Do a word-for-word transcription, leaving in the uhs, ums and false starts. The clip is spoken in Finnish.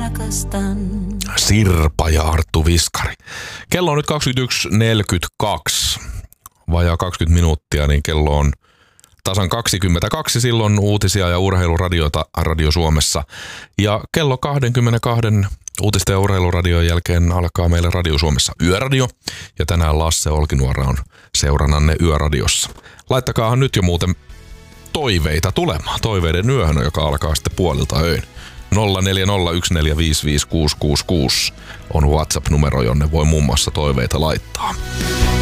rakastan. Sirpa ja Arttu Viskari. Kello on nyt kaksikymmentäyksi neljäkymmentäkaksi. Vajaa kaksikymmentä minuuttia, niin kello on tasan kaksikymmentäkaksi. Silloin uutisia ja urheiluradiota Radio Suomessa. Ja kello kaksikymmentäkaksi uutisten ja urheiluradion jälkeen alkaa meille Radio Suomessa Yöradio. Ja tänään Lasse Olkinuora on seurannanne Yöradiossa. Laittakaahan nyt jo muuten toiveita tulemaan. Toiveiden yöhön, joka alkaa sitten puolilta öin. nolla neljä nolla yksi neljä viisi viisi kuusi kuusi kuusi on WhatsApp-numero, jonne voi muun muassa toiveita laittaa.